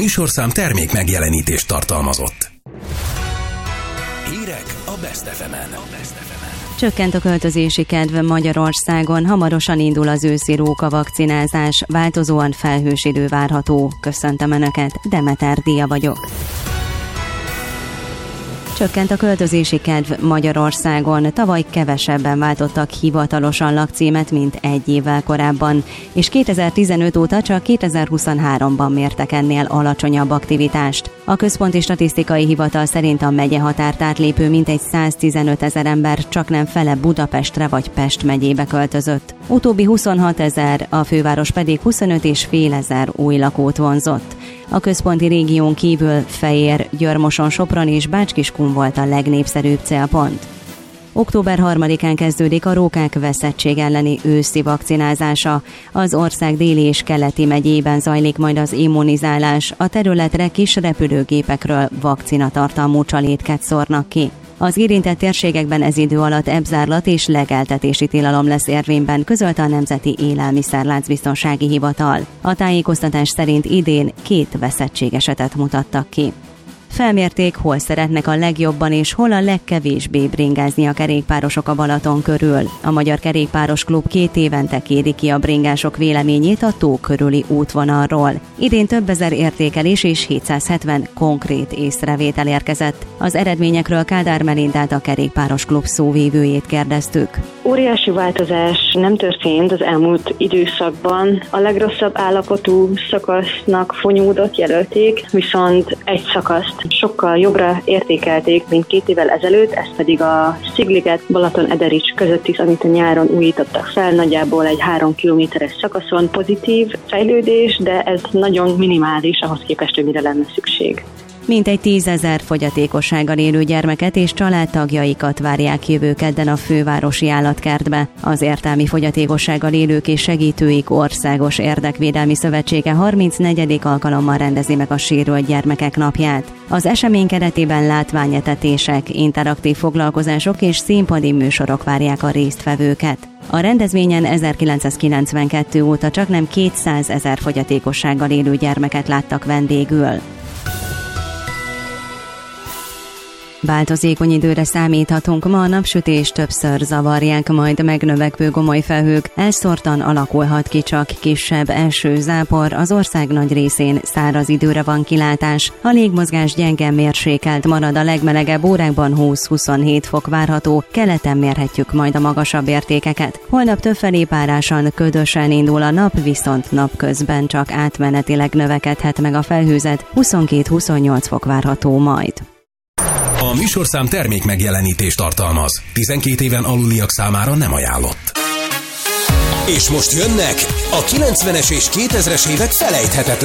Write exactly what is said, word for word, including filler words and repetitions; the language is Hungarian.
műsorszám termék megjelenítést tartalmazott. Hírek a Best ef emen. Csökkent a költözési kedv Magyarországon, hamarosan indul az őszi róka vakcinázás, változóan felhős idő várható. Köszöntöm Önöket, Demeter Dia vagyok. Csökkent a költözési kedv Magyarországon, tavaly kevesebben váltottak hivatalosan lakcímet, mint egy évvel korábban, és kétezer-tizenöt óta csak kétezer-huszonháromban mértek ennél alacsonyabb aktivitást. A Központi Statisztikai Hivatal szerint a megyehatárt átlépő mintegy száztizenöt ezer ember csaknem fele Budapestre vagy Pest megyébe költözött. Utóbbi huszonhat ezer, a főváros pedig huszonöt és fél ezer új lakót vonzott. A központi régión kívül Fejér, Győr-Moson, Sopron és Bács-Kiskun volt a legnépszerűbb célpont. október harmadikán kezdődik a rókák veszettség elleni őszi vakcinázása. Az ország déli és keleti megyében zajlik majd az immunizálás, a területre kis repülőgépekről vakcinatartalmú csalétket szórnak ki. Az érintett térségekben ez idő alatt ebzárlat és legeltetési tilalom lesz érvényben, közölte a Nemzeti Élelmiszerláncbiztonsági Hivatal. A tájékoztatás szerint idén két veszettségesetet mutattak ki. Felmérték, hol szeretnek a legjobban és hol a legkevésbé bringázni a kerékpárosok a Balaton körül. A Magyar Kerékpáros Klub két évente kéri ki a bringások véleményét a tó körüli útvonalról. Idén több ezer értékelés és hétszázhetven konkrét észrevétel érkezett. Az eredményekről Kádár Melindát, a Kerékpáros Klub szóvívőjét kérdeztük. Óriási változás nem történt az elmúlt időszakban. A legrosszabb állapotú szakasznak Fonyódot jelölték, viszont egy szakaszt sokkal jobbra értékelték, mint két évvel ezelőtt, ez pedig a Szigliget Balaton-Ederics között is, amit a nyáron újítottak fel, nagyjából egy három kilométeres szakaszon pozitív fejlődés, de ez nagyon minimális ahhoz képest, hogy mire lenne szükség. Mintegy tízezer fogyatékossággal élő gyermeket és családtagjaikat várják jövő kedden a fővárosi állatkertbe. Az Értelmi Fogyatékossággal élők és segítőik Országos Érdekvédelmi Szövetsége harmincnegyedik alkalommal rendezi meg a sérült gyermekek napját. Az esemény keretében látványetetések, interaktív foglalkozások és színpadi műsorok várják a résztvevőket. A rendezvényen ezerkilencszázkilencvenkettő óta csaknem kétszázezer fogyatékossággal élő gyermeket láttak vendégül. Változékony időre számíthatunk, ma a napsütés többször zavarják, majd megnövekvő gomoly felhők, elszórtan alakulhat ki csak kisebb eső, zápor, az ország nagy részén száraz időre van kilátás, a légmozgás gyenge mérsékelt marad, a legmelegebb órákban húsz-huszonhét fok várható, keleten mérhetjük majd a magasabb értékeket. Holnap többfelé párásan, ködösen indul a nap, viszont napközben csak átmenetileg növekedhet meg a felhőzet, huszonkét-huszonnyolc fok várható majd. A műsorszám termék megjelenítést tartalmaz. tizenkét éven aluliak számára nem ajánlott. És most jönnek a kilencvenes és kétezres évek felejthetetlen